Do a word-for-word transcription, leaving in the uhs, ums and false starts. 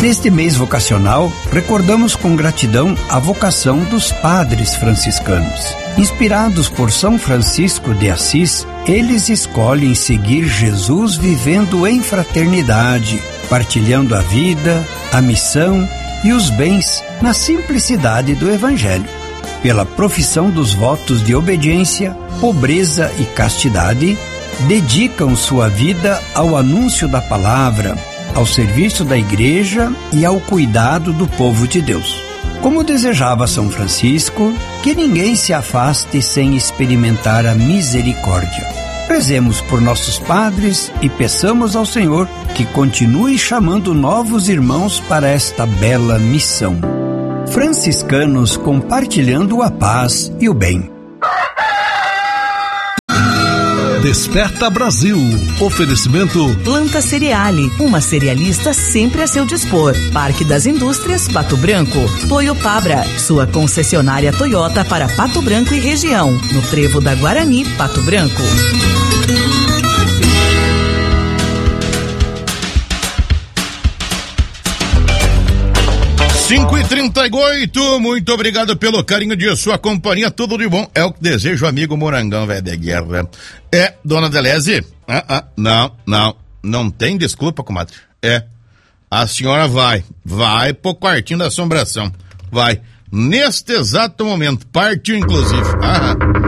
Neste mês vocacional, recordamos com gratidão a vocação dos padres franciscanos. Inspirados por São Francisco de Assis, eles escolhem seguir Jesus vivendo em fraternidade, partilhando a vida, a missão e os bens na simplicidade do Evangelho. Pela profissão dos votos de obediência, pobreza e castidade, dedicam sua vida ao anúncio da palavra, ao serviço da Igreja e ao cuidado do povo de Deus. Como desejava São Francisco, que ninguém se afaste sem experimentar a misericórdia. Rezemos por nossos padres e peçamos ao Senhor que continue chamando novos irmãos para esta bela missão. Franciscanos compartilhando a paz e o bem. Desperta Brasil. Oferecimento Planta Cereale, uma cerealista sempre a seu dispor. Parque das Indústrias, Pato Branco. Toyopabra, sua concessionária Toyota para Pato Branco e região. No Trevo da Guarani, Pato Branco. cinco e trinta e oito, muito obrigado pelo carinho de sua companhia, tudo de bom, é o que desejo, amigo Morangão, velho de guerra. É, dona Deleze? Ah, ah, não, não, não tem desculpa, comadre. É, a senhora vai, vai pro quartinho da assombração, vai, neste exato momento, partiu inclusive. Ah, ah.